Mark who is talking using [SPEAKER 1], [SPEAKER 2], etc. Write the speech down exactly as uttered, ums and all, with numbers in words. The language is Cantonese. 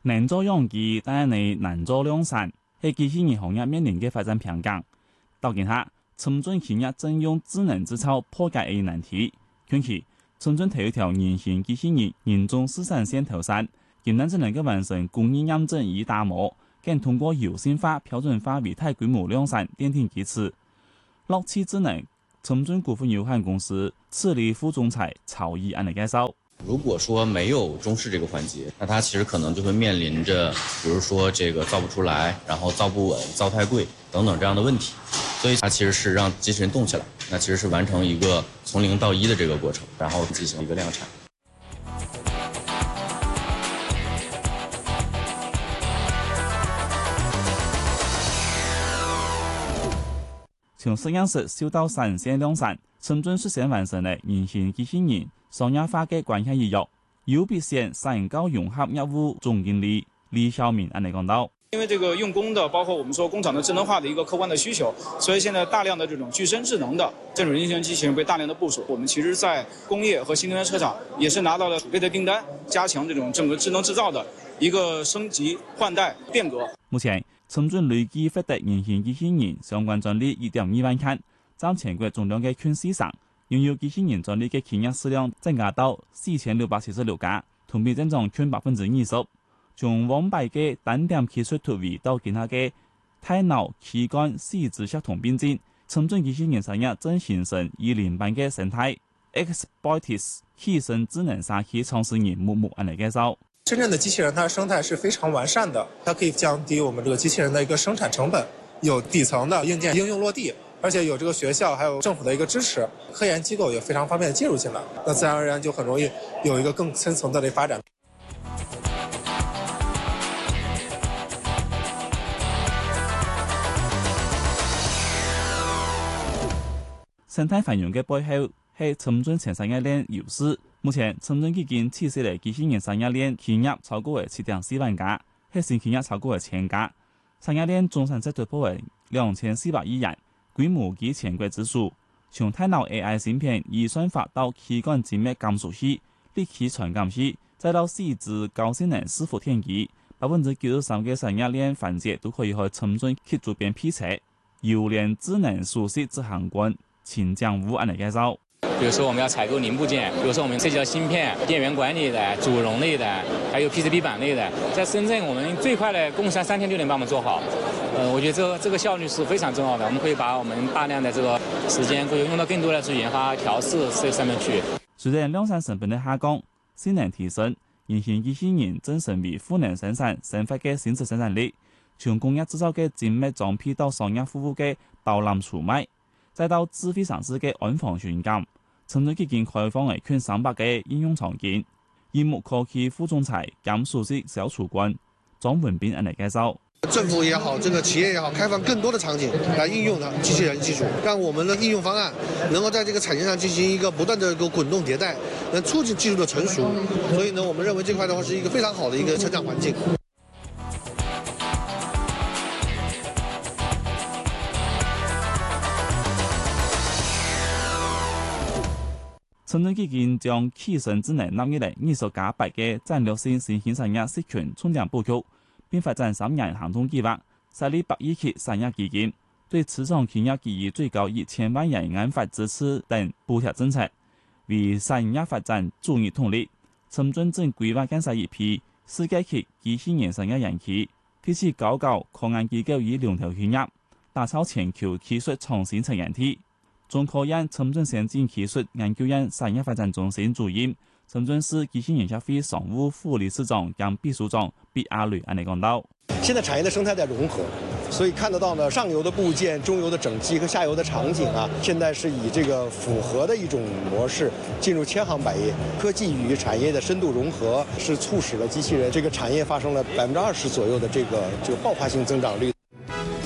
[SPEAKER 1] 能做样机，但係難做量產，係機器人行業面臨嘅發展瓶頸。到今下，深圳企業正用智能製造破解呢難題。近期，深圳提一條人形機器人人中試產線投產，今年只能夠完成工藝驗證與打磨，更通過優先化、標準化為大規模量產奠定基礎。樂器智能深圳股份有限公司次理副總裁曹毅安嚟介紹。
[SPEAKER 2] 如果說沒有中試這個環節，那它其實可能就會面臨着，比如說這個造不出來，然後造不穩、造太貴等等這樣的問題。所以它其實是讓機器人動起來，那其實是完成一個從零到一的這個過程，然後進行一個量產。
[SPEAKER 1] 從實驗室修到產線量產，深圳率先完成了人形機器人商業化嘅關鍵一役。有必線產高融合業務總經理李曉明安尼講到。
[SPEAKER 3] 因為這個用工的，包括我們說工廠的智能化的一個客觀的需求，所以現在大量的這種具身智能的這種人形機器人被大量的部署。我們其實在工業和新能源車廠也是拿到了儲備的訂單，加強這種整個智能製造的一個升級換代變革。
[SPEAKER 1] 目前，深圳累計獲得人形機器人相關專利一點二萬件，佔全國總量嘅近四成。擁有機器人專利嘅企業數量增加到四千六百七十六家，同比增長近百分之二十。從往擺嘅單點技術突圍到今下嘅大腦器官細緻協同並進，深圳機器人產業正形成以連辦嘅生態。Xbotics 器身智能沙器創始人木木安嚟介紹。
[SPEAKER 4] 深圳的機器人，它的生態是非常完善的，它可以降低我們這個機器人的一個生產成本，有底層的硬件應用落地，而且有這個學校還有政府的一個支持，科研機構也非常方便的進入進來，那自然而然就很容易有一個更深層次的發展。
[SPEAKER 1] 生態繁榮嘅背後係深圳產業鏈優勢。目前，深圳已經設立嘅機器人產業鏈企業超過為七點四萬家，係新企業超過為千家。產業鏈總產值突破為兩千四百億元，規模及全國之數。從大腦 A I 芯片預算法到氣管靜脈監視器、立體傳感器，再到細緻高性能伺服電機，百分之九十三嘅產業鏈環節都可以喺深圳去主編批測。優聯智能熟悉執行官秦江武安嚟介紹。
[SPEAKER 5] 比如說我們要採購零部件，比如說我們涉及到芯片、電源管理的、主容類的，還有 P C B 板類的，在深圳我們最快的工時三天就能幫我們做好。呃，我覺得這個這個效率是非常重要的，我們可以把我們大量的這個時間會用到更多的去研發調試這上面去。
[SPEAKER 1] 隨着量產成本的下降，性能提升，人形機器人正成為賦能生產生發嘅新質生產力。從工業製造嘅精密裝配到商業服務嘅導覽出賣，再到智慧城市嘅安防巡檢，深圳已經開放為近三百個應用場景。業務科技副總裁兼首席小主管莊文斌安嚟介紹。
[SPEAKER 6] 政府也好，這個企業也好，開放更多的場景來應用它機器人技術，讓我們的應用方案能夠在這個產業上進行一個不斷的一個滾動迭代，能促進技術的成熟。所以呢，我們認為這塊的話是一個非常好的一個成長環境。
[SPEAKER 1] 深圳已經將器身智能納入嚟二十加八嘅戰略性新興產業社群重點布局，並發展三年行動計劃，設立百億級產業基金，對初創企業給予最高一千萬元研發支持等補貼政策，為產業發展注入動力。深圳正規劃建設一批世界級機器人產業園區，提起高校科研機構與龍頭企業，打造全球技術創新產業體。中科院深圳先進技術研究院產業發展中心主任、深圳市機器人協會常務副理事長兼秘書長畢阿磊安尼講到：
[SPEAKER 7] 現在產業的生態在融合，所以看得到呢，上游的部件、中游的整機和下游的場景啊，現在是以這個複合的一種模式進入千行百業，科技與產業的深度融合，是促使了機器人這個產業發生了百分之二十左右的這個這個爆發性增長率。